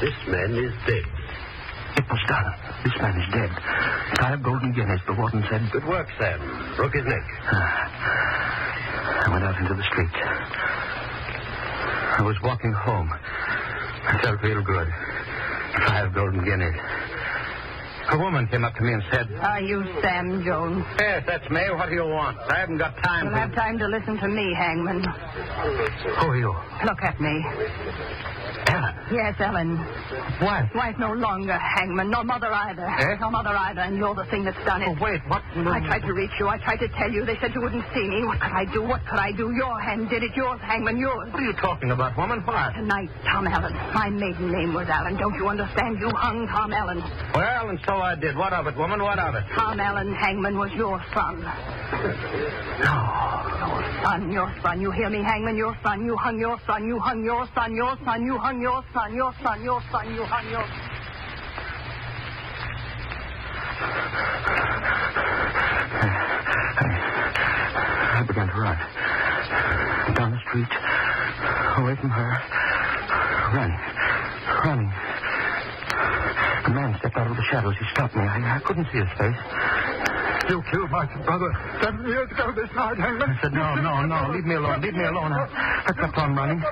This man is dead. It was done. This man is dead. 5 golden guineas, the warden said. Good work, Sam. Broke his neck. I went out into the street. I was walking home. I felt real good. 5 golden guineas. A woman came up to me and said... Are you Sam Jones? Yes, that's me. What do you want? I haven't got time You'll have time to listen to me, Hangman. Who are you? Look at me. Ellen. Yes, Ellen. Wife? Wife no longer, Hangman. No mother either. Eh? No mother either, and you're the thing that's done it. Oh, wait, what? I tried to reach you. I tried to tell you. They said you wouldn't see me. What could I do? What could I do? Your hand did it. Yours, Hangman, yours. What are you talking about, woman? What? Tonight, Tom Allen. My maiden name was Allen. Don't you understand? You hung Tom Allen. Well, and so I did. What of it, woman? What of it? Tom Allen, Hangman, was your son. No. Your son. You hear me, Hangman? Your son. You hung your son. You hung your son. Your son. You hung your son. Your son. Your son. You hung your... I began to run. Down the street. Away from her. Running. A man stepped out of the shadows. He stopped me. I couldn't see his face. You killed my brother 7 years ago this night, Hangman. I said, no. Leave me alone. I kept on running.